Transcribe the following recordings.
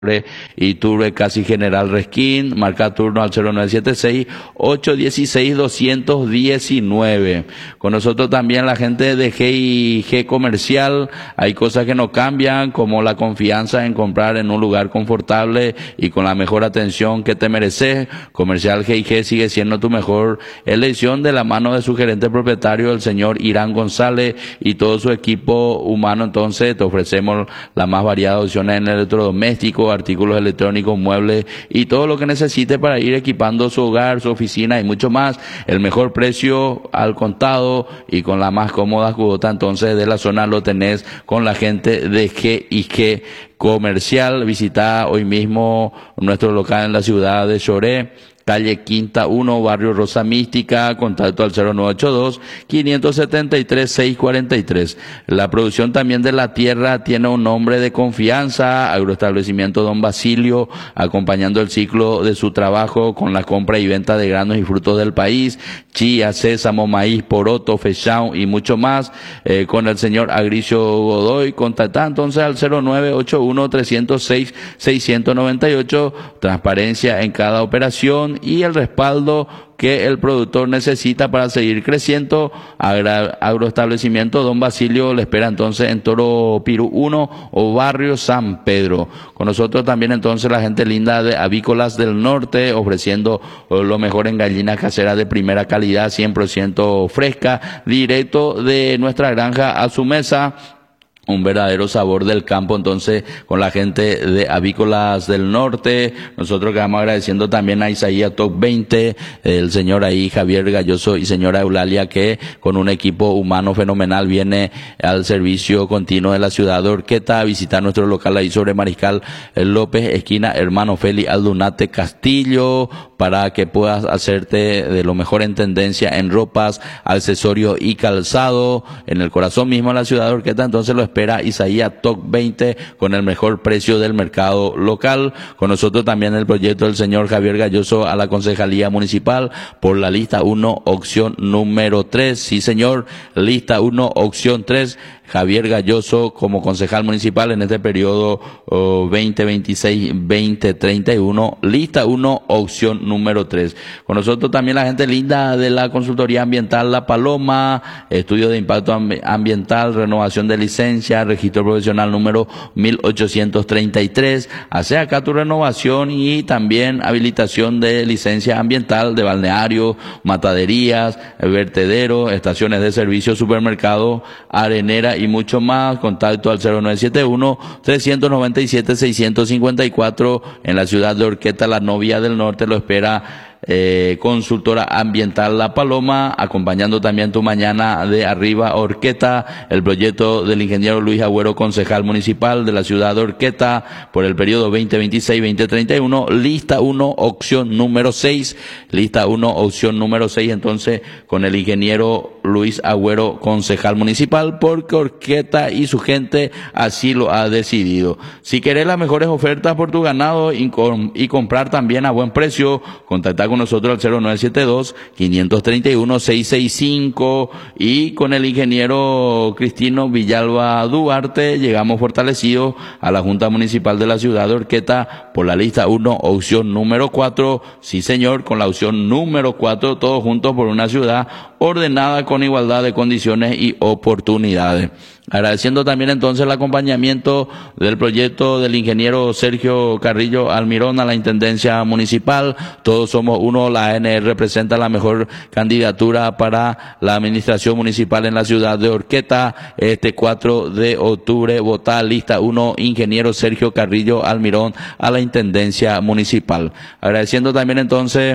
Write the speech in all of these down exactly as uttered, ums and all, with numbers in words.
Iturbe Casi General Resquín, marca turno al cero nueve siete seis, ocho uno seis, dos uno nueve. Con nosotros también la gente de G y G Comercial. Hay cosas que no cambian, como la confianza en comprar en un lugar confortable y con la mejor atención que te mereces. Comercial G y G sigue siendo tu mejor elección, de la mano de su gerente propietario, el señor Irán González, y todo su equipo humano. Entonces te ofrecemos las más variadas opciones en electrodomésticos, artículos electrónicos, muebles y todo lo que necesite para ir equipando su hogar, su oficina y mucho más. El mejor precio al contado y con la más cómoda cuota entonces de la zona lo tenés con la gente de G y G Comercial. Visita hoy mismo nuestro local en la ciudad de Choré, calle Quinta uno, barrio Rosa Mística. Contacto al cero nueve ocho dos, cinco siete tres, seis cuatro tres. La producción también de la tierra tiene un nombre de confianza: Agroestablecimiento Don Basilio, acompañando el ciclo de su trabajo con la compra y venta de granos y frutos del país: chía, sésamo, maíz, poroto, fechao y mucho más. Eh, con el señor Agricio Godoy, contacta entonces al cero nueve ocho uno, tres cero seis, seis nueve ocho. Transparencia en cada operación y el respaldo que el productor necesita para seguir creciendo. Agra, agroestablecimiento Don Basilio le espera entonces en Toro Pirú uno o barrio San Pedro. Con nosotros también entonces la gente linda de Avícolas del Norte, ofreciendo lo mejor en gallinas caseras de primera calidad, cien por ciento fresca, directo de nuestra granja a su mesa. Un verdadero sabor del campo entonces con la gente de Avícolas del Norte. Nosotros quedamos agradeciendo también a Isaías Top veinte, el señor ahí Javier Galloso y señora Eulalia, que con un equipo humano fenomenal viene al servicio continuo de la ciudad de Orqueta a visitar nuestro local ahí sobre Mariscal López, esquina Hermano Félix Aldunate Castillo, para que puedas hacerte de lo mejor en tendencia en ropas, accesorios y calzado en el corazón mismo de la ciudad de Orqueta. Entonces lo espera Isaías Top veinte con el mejor precio del mercado local. Con nosotros también el proyecto del señor Javier Galloso a la Concejalía Municipal por la lista uno, opción número tres. Sí, señor, lista uno, opción tres. Javier Galloso como concejal municipal en este periodo oh, veinte veintiséis veinte treinta y uno, lista uno, opción número tres. Con nosotros también la gente linda de la consultoría ambiental La Paloma, estudio de impacto amb- ambiental, renovación de licencia, registro profesional número mil ochocientos treinta y tres. Hace acá tu renovación y también habilitación de licencia ambiental de balneario, mataderías, vertedero, estaciones de servicio, supermercado, arenera y mucho más. Contacto al cero nueve siete uno, tres nueve siete, seis cinco cuatro. En la ciudad de Orqueta, la Novia del Norte lo espera eh, consultora ambiental La Paloma, acompañando también tu mañana de arriba Orqueta, el proyecto del ingeniero Luis Agüero, concejal municipal de la ciudad de Orqueta por el periodo veinte veintiséis veinte treinta y uno, lista uno, opción número seis, lista uno, opción número seis, entonces con el ingeniero Luis Agüero, concejal municipal, porque Orqueta y su gente así lo ha decidido. Si querés las mejores ofertas por tu ganado y, com- y comprar también a buen precio, contacta con nosotros al cero nueve siete dos, cinco tres uno, seis seis cinco, y con el ingeniero Cristino Villalba Duarte llegamos fortalecidos a la Junta Municipal de la ciudad de Orqueta por la lista uno, opción número cuatro. Sí, señor, con la opción número cuatro, todos juntos por una ciudad ordenada con igualdad de condiciones y oportunidades. Agradeciendo también entonces el acompañamiento del proyecto del ingeniero Sergio Carrillo Almirón a la Intendencia Municipal. Todos somos uno, la A N R representa la mejor candidatura para la administración municipal en la ciudad de Orqueta. Este cuatro de octubre, vota lista uno, ingeniero Sergio Carrillo Almirón a la Intendencia Municipal. Agradeciendo también entonces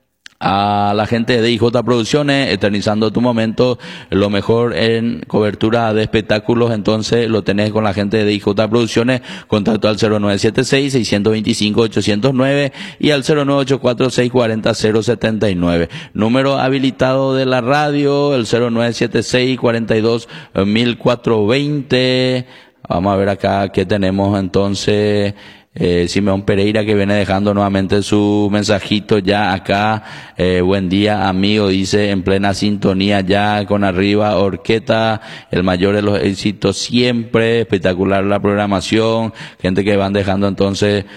a la gente de I J Producciones, eternizando tu momento, lo mejor en cobertura de espectáculos, entonces lo tenés con la gente de I J Producciones. Contacto al cero nueve siete seis, seis dos cinco, ocho cero nueve y al cero nueve ocho cuatro, seis cuatro cero, cero siete nueve. Número habilitado de la radio, el cero nueve siete seis, cuarenta y dos, mil cuatrocientos veinte. Vamos a ver acá qué tenemos entonces. Eh, Simeón Pereira, que viene dejando nuevamente su mensajito ya acá. Eh, buen día, amigo, dice, en plena sintonía ya con arriba Orqueta, el mayor de los éxitos siempre, espectacular la programación, gente que van dejando entonces